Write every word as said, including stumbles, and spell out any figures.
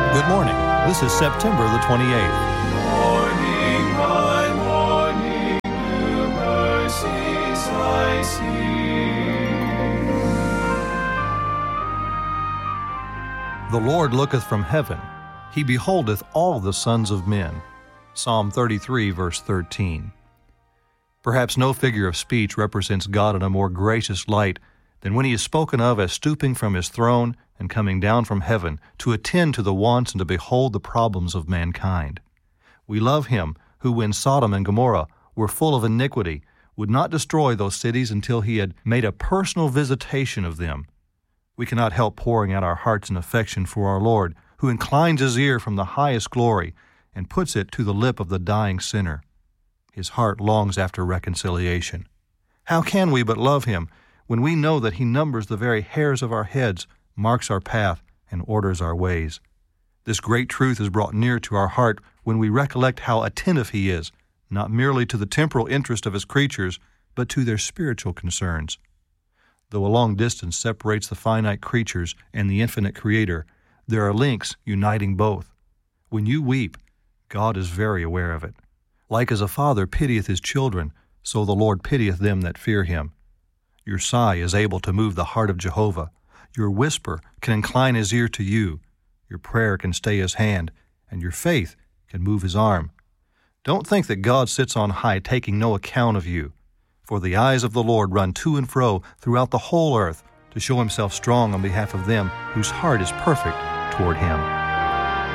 Good morning. This is September the twenty-eighth. Morning by morning, new mercies I see. The Lord looketh from heaven. He beholdeth all the sons of men. Psalm thirty-three, verse thirteen. Perhaps no figure of speech represents God in a more gracious light than when he is spoken of as stooping from his throne and coming down from heaven to attend to the wants and to behold the problems of mankind. We love him who, when Sodom and Gomorrah were full of iniquity, would not destroy those cities until he had made a personal visitation of them. We cannot help pouring out our hearts in affection for our Lord, who inclines his ear from the highest glory and puts it to the lip of the dying sinner. His heart longs after reconciliation. How can we but love him when we know that he numbers the very hairs of our heads, marks our path, and orders our ways? This great truth is brought near to our heart when we recollect how attentive he is, not merely to the temporal interest of his creatures, but to their spiritual concerns. Though a long distance separates the finite creatures and the infinite Creator, there are links uniting both. When you weep, God is very aware of it. Like as a father pitieth his children, so the Lord pitieth them that fear him. Your sigh is able to move the heart of Jehovah. Your whisper can incline his ear to you. Your prayer can stay his hand, and your faith can move his arm. Don't think that God sits on high taking no account of you, for the eyes of the Lord run to and fro throughout the whole earth to show himself strong on behalf of them whose heart is perfect toward him.